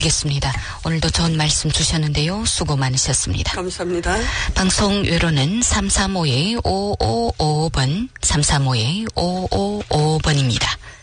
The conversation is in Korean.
알겠습니다. 오늘도 좋은 말씀 주셨는데요. 수고 많으셨습니다. 감사합니다. 방송 외로는 335-5555번, 335-5555번입니다.